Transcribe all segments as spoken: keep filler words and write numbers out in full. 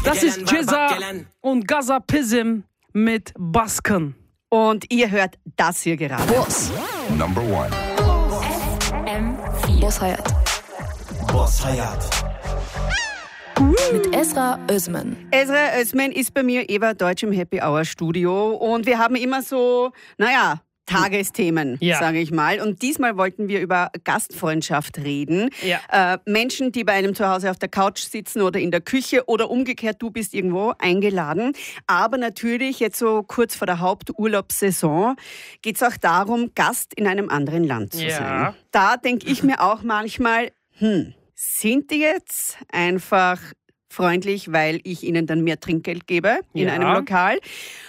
Das ist Jizza und Gazapism mit Basken. Und ihr hört das hier gerade. Boss. Number one. F M vier. Boss Hayat. Boss Hayat. Mit Ezra Özmen. Ezra Özmen ist bei mir Eva Deutsch im Happy Hour Studio. Und wir haben immer so, naja, Tagesthemen, Ja. sage ich mal. Und diesmal wollten wir über Gastfreundschaft reden. Ja. Äh, Menschen, die bei einem zu Hause auf der Couch sitzen oder in der Küche oder umgekehrt, du bist irgendwo eingeladen. Aber natürlich jetzt so kurz vor der Haupturlaubssaison geht es auch darum, Gast in einem anderen Land zu Ja. sein. Da denke ich mir auch manchmal, hm, sind die jetzt einfach freundlich, weil ich ihnen dann mehr Trinkgeld gebe in Ja. einem Lokal?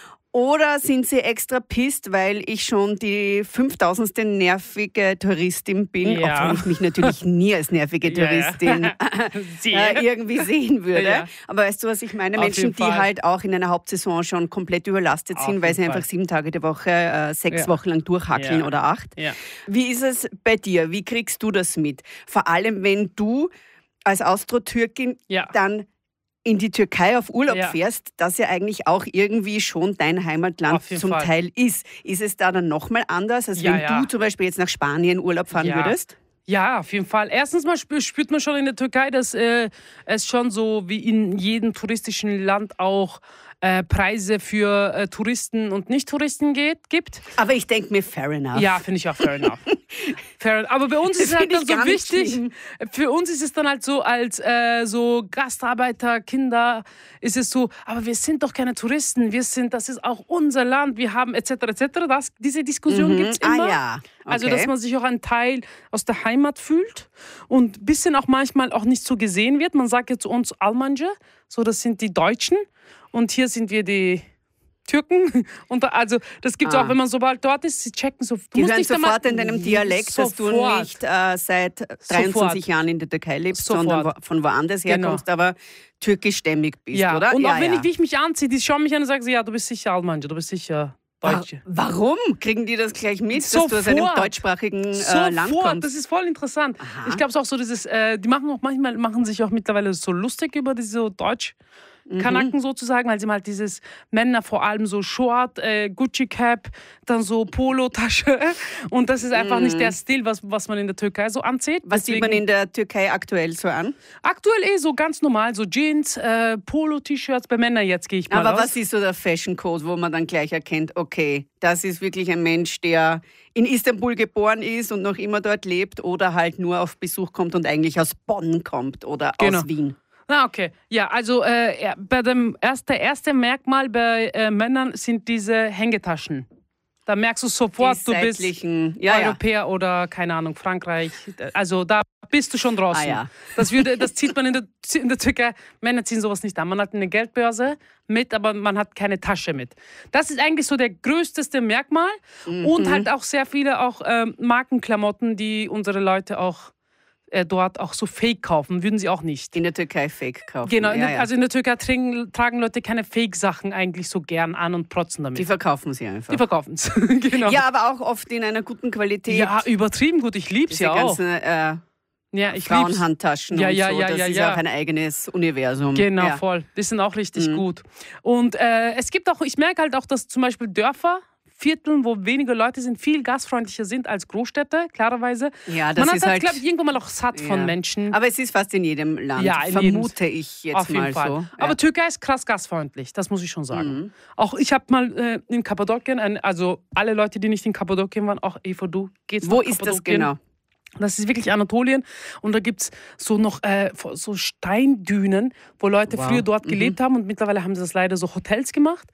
Oder sind sie extra pisst, weil ich schon die fünftausendste nervige Touristin bin, Ja. obwohl ich mich natürlich nie als nervige Ja, ja. Touristin Sehe. äh, irgendwie sehen würde. Ja. Aber weißt du, was ich meine? Auf Menschen, jeden die Fall. halt auch in einer Hauptsaison schon komplett überlastet Auf sind, weil sie jeden einfach Fall. sieben Tage die Woche, äh, sechs Ja. Wochen lang durchhackeln Ja. oder acht. Ja. Wie ist es bei dir? Wie kriegst du das mit? Vor allem, wenn du als Austro-Türkin Ja. dann in die Türkei auf Urlaub Ja. fährst, das ja eigentlich auch irgendwie schon dein Heimatland Auf jeden zum Fall. Teil ist. Ist es da dann nochmal anders, als Ja, wenn ja. du zum Beispiel jetzt nach Spanien Urlaub fahren Ja. würdest? Ja, auf jeden Fall. Erstens mal spür, spürt man schon in der Türkei, dass äh, es schon so wie in jedem touristischen Land auch äh, Preise für äh, Touristen und Nicht-Touristen geht, gibt. Aber ich denke mir, fair enough. Ja, finde ich auch fair enough. fair enough. Aber bei uns ist es Das halt find dann ich so gar nicht wichtig, schlimm. für uns ist es dann halt so, als äh, so Gastarbeiter, Kinder, ist es so, aber wir sind doch keine Touristen, wir sind, das ist auch unser Land, wir haben et cetera et cetera. Das, diese Diskussion Mhm. gibt es immer. Ah ja, Also, okay. dass man sich auch ein Teil aus der Heimat fühlt und ein bisschen auch manchmal auch nicht so gesehen wird. Man sagt ja zu uns Almanje, so das sind die Deutschen und hier sind wir die Türken. Und da, also das gibt es Ah. auch, wenn man sobald dort ist, sie checken so. Die musst hören nicht einmal- sofort in deinem Dialekt, dass du Sofort. nicht äh, seit dreiundzwanzig Sofort. Jahren in der Türkei lebst, Sofort. sondern wo, von woanders Genau. herkommst, aber türkischstämmig bist, Ja, oder? und ja, auch wenn ja. ich, wie ich mich anziehe, die schauen mich an und sagen, so, ja, du bist sicher Almanje, du bist sicher Wa- Deutsche. Warum? Kriegen die das gleich mit, dass du aus Sofort. einem deutschsprachigen äh, Land Sofort, kommst? das ist voll interessant. Aha. Ich glaube, es ist auch so dieses, äh, die machen auch manchmal, machen sich auch mittlerweile so lustig über diese so Deutsch. Mhm. Kanaken sozusagen, weil sie mal dieses Männer vor allem so Short, äh, Gucci Cap, dann so Polo-Tasche und das ist einfach nicht der Stil, was, was man in der Türkei so anzieht. Was sieht man in der Türkei aktuell so an? Aktuell eh so ganz normal, so Jeans, äh, Polo-T-Shirts, bei Männern jetzt gehe ich mal Aber aus. was ist so der Fashion Code, wo man dann gleich erkennt, okay, das ist wirklich ein Mensch, der in Istanbul geboren ist und noch immer dort lebt oder halt nur auf Besuch kommt und eigentlich aus Bonn kommt oder Genau. aus Wien? Ah, okay. Ja, also äh, ja, bei dem erste, erste Merkmal bei äh, Männern sind diese Hängetaschen. Da merkst du sofort, Die du bist seitlichen- ja, ja. Europäer oder, keine Ahnung, Frankreich. Also da bist du schon draußen. Ah, ja. das, würde, das zieht man in der, in der Türkei. Männer ziehen sowas nicht an. Man hat eine Geldbörse mit, aber man hat keine Tasche mit. Das ist eigentlich so der größte Merkmal. Mhm. Und halt auch sehr viele auch ähm, Markenklamotten, die unsere Leute auch äh, dort auch so fake kaufen. Würden sie auch nicht. In der Türkei Fake kaufen. Genau, in ja, der, ja. also in der Türkei tragen, tragen Leute keine Fake-Sachen eigentlich so gern an und protzen damit. Die verkaufen sie einfach. Die verkaufen es. genau. Ja, aber auch oft in einer guten Qualität. Ja, übertrieben gut. Ich lieb's Diese ja auch. ganzen äh, Ja, ich lieb's. Frauenhandtaschen Ja, und ja, so. ja, das ja, ist ja. auch ein eigenes Universum. Genau, ja. voll. Die sind auch richtig gut. Und äh, es gibt auch, ich merke halt auch, dass zum Beispiel Dörfer, Vierteln, wo weniger Leute sind, viel gastfreundlicher sind als Großstädte, klarerweise. Ja, das Man ist hat halt- glaube ich, irgendwann mal auch satt von Ja. Menschen. Aber es ist fast in jedem Land, Ja, in vermute ich jetzt Auf jeden mal Fall. so. Aber ja. Türkei ist krass gastfreundlich, das muss ich schon sagen. Mhm. Auch ich habe mal äh, in Kappadokien, ein, also alle Leute, die nicht in Kappadokien waren, auch Eva, du gehst Wo nach ist das Kappadokien. genau? Das ist wirklich Anatolien und da gibt es so noch äh, so Steindünen, wo Leute Wow. früher dort gelebt haben und mittlerweile haben sie das leider so Hotels gemacht.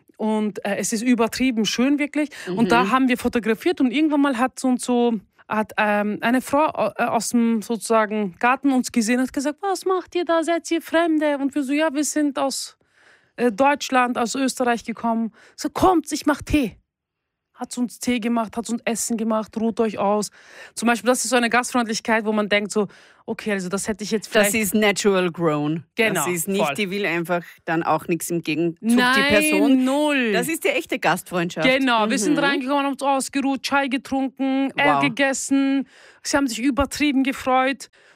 Und äh, es ist übertrieben schön wirklich. Und da haben wir fotografiert und irgendwann mal hat so und so hat ähm, eine Frau äh, aus dem sozusagen Garten uns gesehen und hat gesagt, was macht ihr da, seid ihr Fremde? Und wir so, ja, wir sind aus äh, Deutschland, aus Österreich gekommen. So, kommt, ich mach Tee. Hat uns Tee gemacht, hat uns Essen gemacht, ruht euch aus. Zum Beispiel, das ist so eine Gastfreundlichkeit, wo man denkt so, okay, also das hätte ich jetzt vielleicht... Das ist natural grown. Genau, Das ist nicht, voll. die will einfach dann auch nichts im Gegenzug, Nein, die Person. null. Das ist die echte Gastfreundschaft. Genau, wir Mhm. sind reingekommen, haben uns ausgeruht, Chai getrunken, äh, Wow. gegessen. Sie haben sich übertrieben gefreut.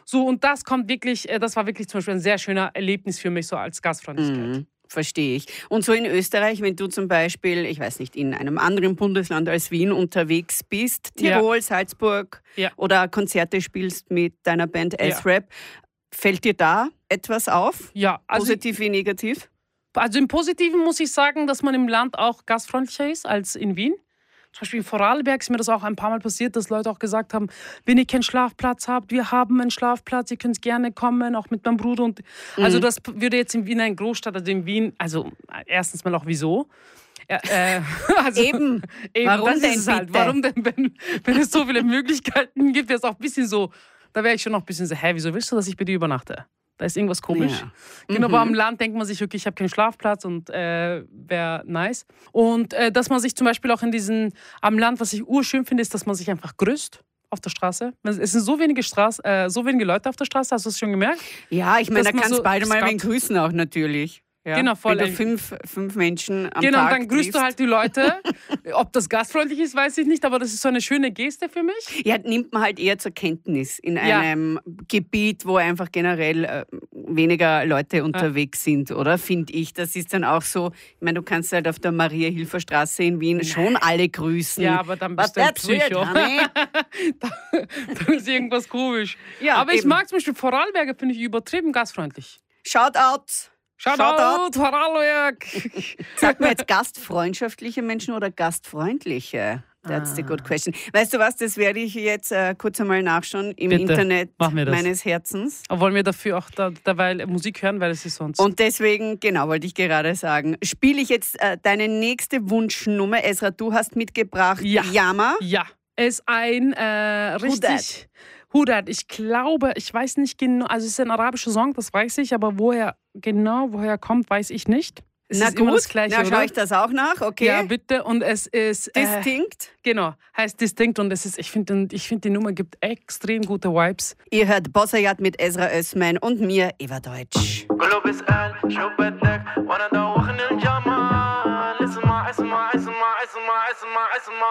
So, und das kommt wirklich, äh, das war wirklich zum Beispiel ein sehr schöner Erlebnis für mich, so als Gastfreundlichkeit. Mhm. Verstehe ich. Und so in Österreich, wenn du zum Beispiel, ich weiß nicht, in einem anderen Bundesland als Wien unterwegs bist, Tirol, ja. Salzburg ja. oder Konzerte spielst mit deiner Band S-Rap, ja. fällt dir da etwas auf? Ja. Also positiv wie negativ? Also im Positiven muss ich sagen, dass man im Land auch gastfreundlicher ist als in Wien. Zum Beispiel in Vorarlberg ist mir das auch ein paar Mal passiert, dass Leute auch gesagt haben, wenn ihr keinen Schlafplatz habt, wir haben einen Schlafplatz, ihr könnt gerne kommen, auch mit meinem Bruder. Und also mhm. das würde jetzt in Wien, eine Großstadt, also in Wien, also erstens mal auch wieso. Ja, äh, also, eben. eben. Warum das denn ist es halt. bitte? Warum denn, wenn, wenn es so viele Möglichkeiten gibt, wäre es auch ein bisschen so, da wäre ich schon noch ein bisschen so, hä, wieso willst du, dass ich bei dir übernachte? Da ist irgendwas komisch. Ja. Genau, mhm. aber am Land denkt man sich, okay, ich habe keinen Schlafplatz und äh, wäre nice. Und äh, dass man sich zum Beispiel auch in diesen, am Land, was ich urschön finde, ist, dass man sich einfach grüßt auf der Straße. Es sind so wenige, Straße, äh, so wenige Leute auf der Straße, hast du es schon gemerkt? Ja, ich meine, da kannst du so beide mal wen grüßen auch natürlich. Ja, genau, voll. Wenn du fünf, fünf Menschen am genau, Tag und dann grüßt triffst. du halt die Leute. Ob das gastfreundlich ist, weiß ich nicht, aber das ist so eine schöne Geste für mich. Ja, nimmt man halt eher zur Kenntnis in Ja. einem Gebiet, wo einfach generell äh, weniger Leute unterwegs sind, oder? Finde ich. Das ist dann auch so, ich meine, du kannst halt auf der Maria-Hilfer-Straße in Wien schon alle grüßen. Ja, aber dann Was bist du ein erzählt, Psycho. Honey? Dann ist irgendwas komisch. Ja, aber ich eben. mag zum Beispiel Vorarlberger, finde ich übertrieben gastfreundlich. Shoutout! Shoutout, Vorarlberg! Sag mir jetzt gastfreundschaftliche Menschen oder gastfreundliche? That's the good question. Weißt du was, das werde ich jetzt äh, kurz einmal nachschauen im Bitte, Internet mach mir das. meines Herzens. Aber wollen wir dafür auch da, dabei Musik hören, weil es ist sonst... Und deswegen, genau, wollte ich gerade sagen, spiele ich jetzt äh, deine nächste Wunschnummer. Esra, du hast mitgebracht Ja. Yama. Ja, es ist ein äh, richtig... Hudat, ich glaube, ich weiß nicht genau, also es ist ein arabischer Song, das weiß ich, aber woher genau, woher er kommt, weiß ich nicht. Es Na ist gut, immer das Gleiche, na oder? schaue ich das auch nach, okay. Ja, bitte. Und es ist... Äh, Distinct. genau, heißt Distinct und es ist, ich finde, ich find, die Nummer gibt extrem gute Vibes. Ihr hört Bossayat mit Esra Özmen und mir, Eva Deutsch. قلوب اسأل شو بدك وانا ادوخني الجمال اسمع اسمع اسمع اسمع اسمع اسمع